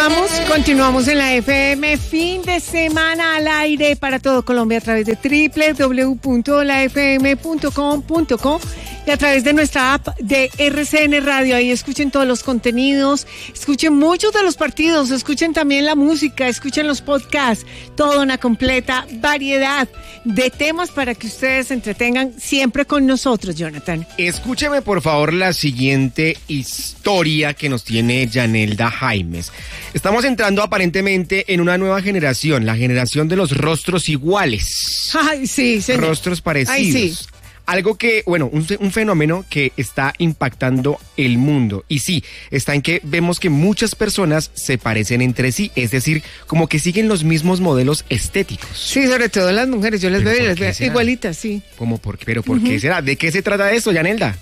Continuamos en la FM, fin de semana al aire para todo Colombia a través de www.lafm.com.co y a través de nuestra app de RCN Radio. Ahí escuchen todos los contenidos, escuchen muchos de los partidos, escuchen también la música, escuchen los podcasts, toda una completa variedad de temas para que ustedes se entretengan siempre con nosotros, Jonathan. Escúcheme por favor la siguiente historia que nos tiene Yanelda Jaimes. Estamos entrando aparentemente en una nueva generación, la generación de los rostros iguales. Ay, sí, señor. Rostros parecidos. Ay, sí. Algo que, bueno, un fenómeno que está impactando el mundo. Y sí, está en que vemos que muchas personas se parecen entre sí, es decir, como que siguen los mismos modelos estéticos. Sí, sobre todo las mujeres, yo las veo y las veo igualitas, sí. ¿Pero por qué será? ¿De qué se trata eso, Yanelda?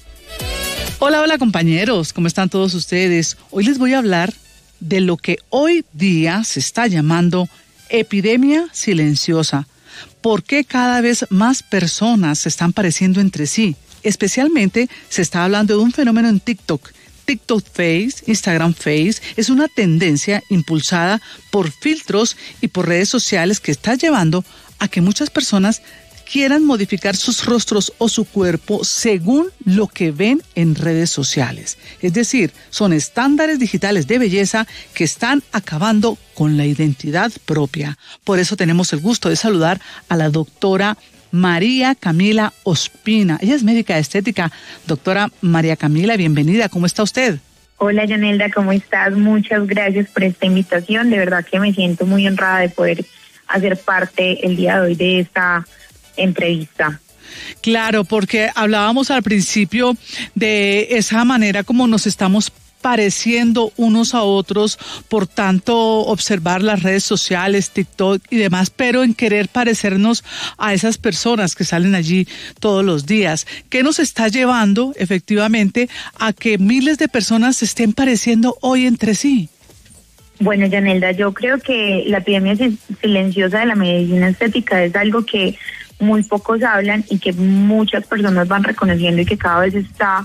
Hola compañeros, ¿cómo están todos ustedes? Hoy les voy a hablar de lo que hoy día se está llamando epidemia silenciosa. ¿Por qué cada vez más personas se están pareciendo entre sí? Especialmente se está hablando de un fenómeno en TikTok. TikTok Face, Instagram Face, es una tendencia impulsada por filtros y por redes sociales que está llevando a que muchas personas quieran modificar sus rostros o su cuerpo según lo que ven en redes sociales. Es decir, son estándares digitales de belleza que están acabando con la identidad propia. Por eso tenemos el gusto de saludar a la doctora María Camila Ospina. Ella es médica estética. Doctora María Camila, bienvenida. ¿Cómo está usted? Hola, Yanelda, ¿cómo estás? Muchas gracias por esta invitación. De verdad que me siento muy honrada de poder hacer parte el día de hoy de esta entrevista. Claro, porque hablábamos al principio de esa manera como nos estamos pareciendo unos a otros por tanto observar las redes sociales, TikTok y demás, pero en querer parecernos a esas personas que salen allí todos los días. ¿Qué nos está llevando efectivamente a que miles de personas se estén pareciendo hoy entre sí? Bueno, Yanelda, yo creo que la epidemia silenciosa de la medicina estética es algo que muy pocos hablan y que muchas personas van reconociendo y que cada vez está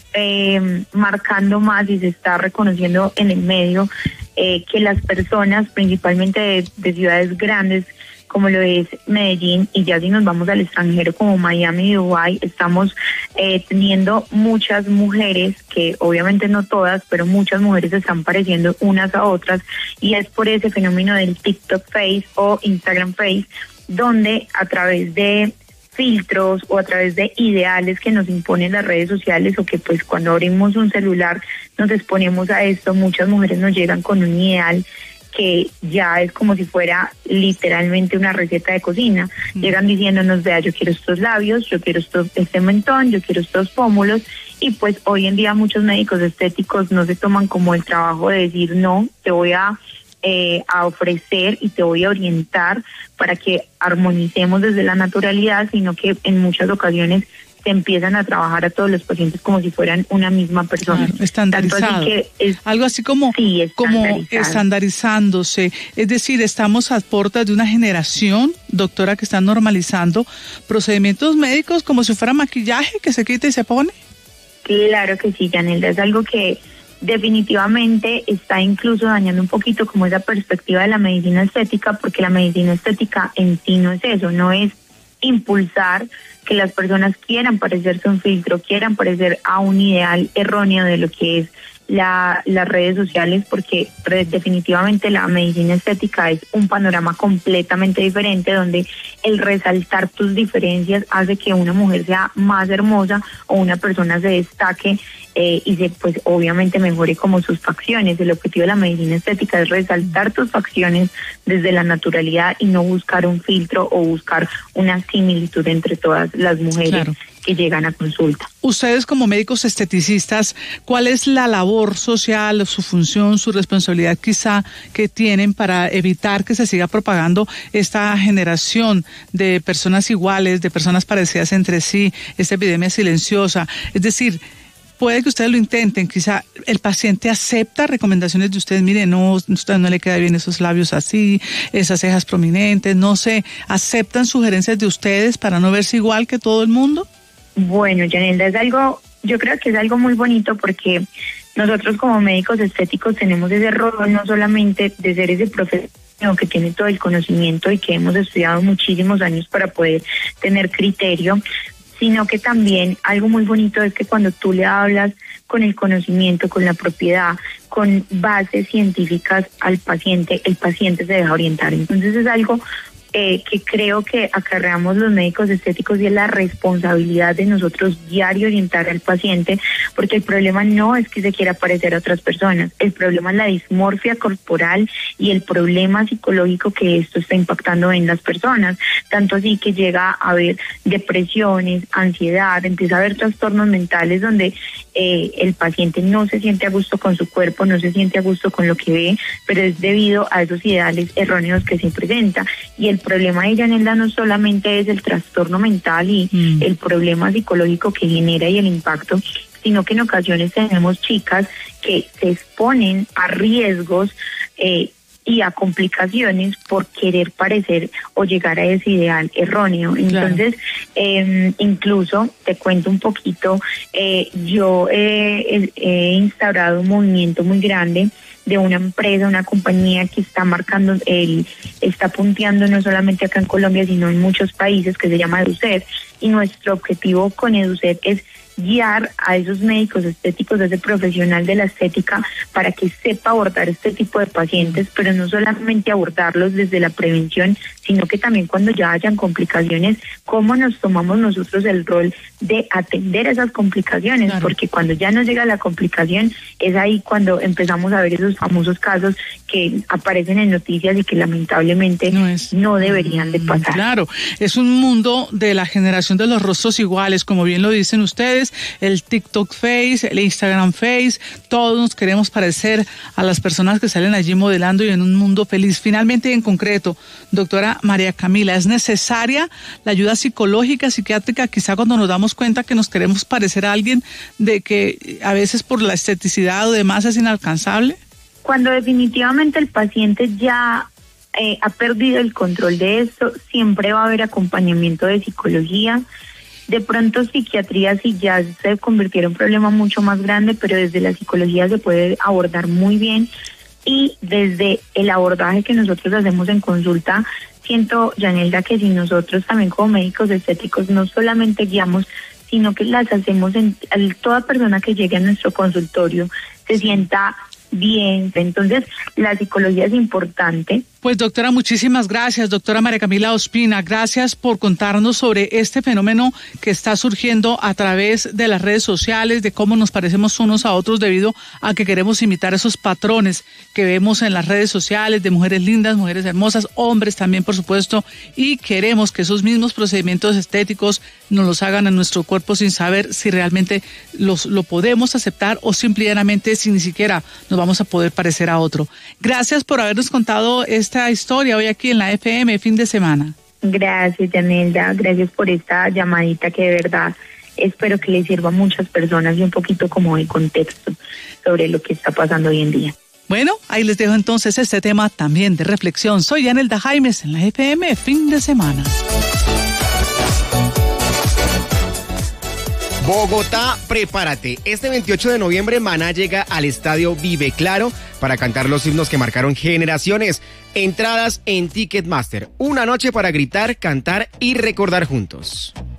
marcando más y se está reconociendo en el medio, que las personas, principalmente de ciudades grandes como lo es Medellín, y ya si nos vamos al extranjero como Miami y Dubái, estamos teniendo muchas mujeres, que obviamente no todas, pero muchas mujeres se están pareciendo unas a otras, y es por ese fenómeno del TikTok Face o Instagram Face, donde a través de filtros o a través de ideales que nos imponen las redes sociales, o que pues cuando abrimos un celular nos exponemos a esto, muchas mujeres nos llegan con un ideal que ya es como si fuera literalmente una receta de cocina. Llegan diciéndonos, vea, yo quiero estos labios, yo quiero este mentón, yo quiero estos pómulos, y pues hoy en día muchos médicos estéticos no se toman como el trabajo de decir, no, te voy a ofrecer y te voy a orientar para que armonicemos desde la naturalidad, sino que en muchas ocasiones se empiezan a trabajar a todos los pacientes como si fueran una misma persona. Claro, estandarizado. Algo así como, sí, como estandarizándose. Es decir, estamos a puertas de una generación, doctora, que está normalizando procedimientos médicos como si fuera maquillaje que se quita y se pone. Claro que sí, Yanelda, es algo que definitivamente está incluso dañando un poquito como esa perspectiva de la medicina estética, porque la medicina estética en sí no es eso, no es impulsar que las personas quieran parecerse a un filtro, quieran parecer a un ideal erróneo de lo que es las redes sociales, porque definitivamente la medicina estética es un panorama completamente diferente, donde el resaltar tus diferencias hace que una mujer sea más hermosa o una persona se destaque y se, pues obviamente mejore como sus facciones. El objetivo de la medicina estética es resaltar tus facciones desde la naturalidad y no buscar un filtro o buscar una similitud entre todas las mujeres. Claro. Que llegan a consulta. Ustedes como médicos esteticistas, ¿cuál es la labor social, su función, su responsabilidad quizá que tienen para evitar que se siga propagando esta generación de personas iguales, de personas parecidas entre sí, esta epidemia silenciosa? Es decir, puede que ustedes lo intenten, quizá el paciente acepta recomendaciones de ustedes, mire, no, a usted no le queda bien esos labios así, esas cejas prominentes, no sé, ¿aceptan sugerencias de ustedes para no verse igual que todo el mundo? Bueno, Yanelda, yo creo que es algo muy bonito, porque Nosotros como médicos estéticos tenemos ese rol no solamente de ser ese profesional que tiene todo el conocimiento y que hemos estudiado muchísimos años para poder tener criterio, sino que también algo muy bonito es que cuando tú le hablas con el conocimiento, con la propiedad, con bases científicas al paciente, el paciente se deja orientar. Entonces es algo que creo que acarreamos los médicos estéticos y es la responsabilidad de nosotros diario orientar al paciente, porque el problema no es que se quiera parecer a otras personas, el problema es la dismorfia corporal y el problema psicológico que esto está impactando en las personas, tanto así que llega a haber depresiones, ansiedad, empieza a haber trastornos mentales donde el paciente no se siente a gusto con su cuerpo, no se siente a gusto con lo que ve, pero es debido a esos ideales erróneos que se presenta. Y el problema de Yanelda no solamente es el trastorno mental y el problema psicológico que genera y el impacto, sino que en ocasiones tenemos chicas que se exponen a riesgos y a complicaciones por querer parecer o llegar a ese ideal erróneo. Entonces, incluso te cuento un poquito, yo he instaurado un movimiento muy grande de una empresa, una compañía que está marcando, está punteando no solamente acá en Colombia, sino en muchos países, que se llama EduCet, y nuestro objetivo con EduCet es guiar a esos médicos estéticos, a ese profesional de la estética, para que sepa abordar este tipo de pacientes, pero no solamente abordarlos desde la prevención, sino que también cuando ya hayan complicaciones, cómo nos tomamos nosotros el rol de atender esas complicaciones, claro. Porque cuando ya nos llega la complicación, es ahí cuando empezamos a ver esos famosos casos que aparecen en noticias y que lamentablemente no deberían de pasar. Claro, es un mundo de la generación de los rostros iguales, como bien lo dicen ustedes, el TikTok face, el Instagram face, todos nos queremos parecer a las personas que salen allí modelando y en un mundo feliz. Finalmente y en concreto, doctora María Camila, ¿es necesaria la ayuda psicológica, psiquiátrica, quizá cuando nos damos cuenta que nos queremos parecer a alguien de que a veces por la esteticidad o demás es inalcanzable? Cuando definitivamente el paciente ya ha perdido el control de esto, siempre va a haber acompañamiento de psicología. De pronto psiquiatría sí ya se convirtiera en un problema mucho más grande, pero desde la psicología se puede abordar muy bien, y desde el abordaje que nosotros hacemos en consulta, siento, Yanelda, que si nosotros también como médicos estéticos no solamente guiamos, sino que las hacemos toda persona que llegue a nuestro consultorio se sienta bien. Entonces, la psicología es importante. Pues doctora, muchísimas gracias, doctora María Camila Ospina, gracias por contarnos sobre este fenómeno que está surgiendo a través de las redes sociales, de cómo nos parecemos unos a otros debido a que queremos imitar esos patrones que vemos en las redes sociales de mujeres lindas, mujeres hermosas, hombres también por supuesto, y queremos que esos mismos procedimientos estéticos nos los hagan en nuestro cuerpo sin saber si realmente lo podemos aceptar o simplemente si ni siquiera nos vamos a poder parecer a otro. Gracias por habernos contado esta historia hoy aquí en la FM Fin de Semana. Gracias, Yanelda, gracias por esta llamadita que de verdad espero que le sirva a muchas personas y un poquito como de contexto sobre lo que está pasando hoy en día. Bueno, ahí les dejo entonces este tema también de reflexión. Soy Yanelda Jaimes en la FM Fin de Semana. Bogotá, prepárate. Este 28 de noviembre, Maná llega al estadio Vive Claro para cantar los himnos que marcaron generaciones. Entradas en Ticketmaster. Una noche para gritar, cantar y recordar juntos.